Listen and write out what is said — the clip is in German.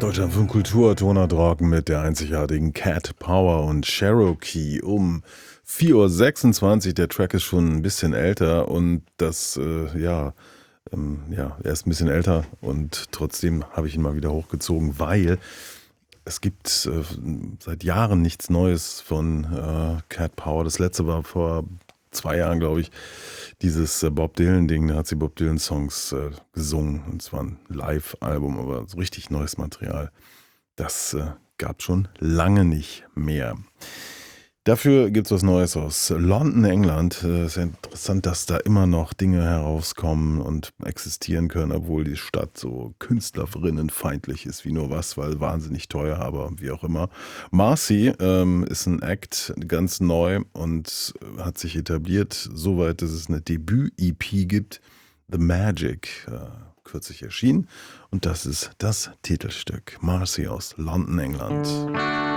Deutschlandfunk Kultur, Tonart Rock mit der einzigartigen Cat Power und Cherokee um 4:26 Uhr. Der Track ist schon ein bisschen älter und er ist ein bisschen älter und trotzdem habe ich ihn mal wieder hochgezogen, weil es gibt seit Jahren nichts Neues von Cat Power. Das letzte war vor 2 Jahren, glaube ich, dieses Bob Dylan-Ding. Da hat sie Bob Dylan-Songs gesungen. Und es war ein Live-Album, aber so richtig neues Material. Das gab schon lange nicht mehr. Dafür gibt es was Neues aus London, England. Ist ja interessant, dass da immer noch Dinge herauskommen und existieren können, obwohl die Stadt so künstlerinnenfeindlich ist wie nur was, weil wahnsinnig teuer, aber wie auch immer. Marcy ist ein Act, ganz neu und hat sich etabliert, soweit, dass es eine Debüt-EP gibt. The Magic, kürzlich erschienen. Und das ist das Titelstück. Marcy aus London, England.